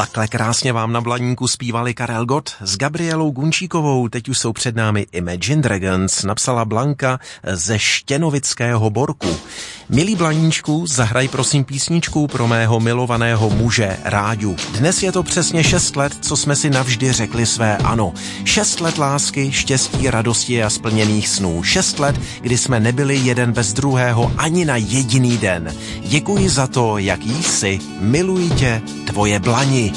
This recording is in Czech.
Takhle krásně vám na Blaníku zpívali Karel Gott s Gabrielou Gunčíkovou. Teď už jsou před námi Imagine Dragons, napsala Blanka ze Štěnovického Borku. Milý Blaníčku, zahraj prosím písničku pro mého milovaného muže Ráďu. Dnes je to přesně 6 let, co jsme si navždy řekli své ano. 6 let lásky, štěstí, radosti a splněných snů. 6 let, kdy jsme nebyli jeden bez druhého ani na jediný den. Děkuji za to, jaký jsi. Miluji tě, tvoje Blani.